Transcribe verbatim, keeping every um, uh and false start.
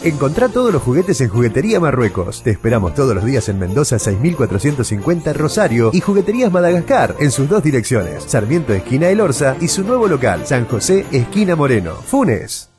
Encontrá todos los juguetes en Juguetería Marruecos. Te esperamos todos los días en Mendoza seis mil cuatrocientos cincuenta Rosario y Jugueterías Madagascar en sus dos direcciones, Sarmiento esquina El Orza y su nuevo local, San José esquina Moreno, Funes.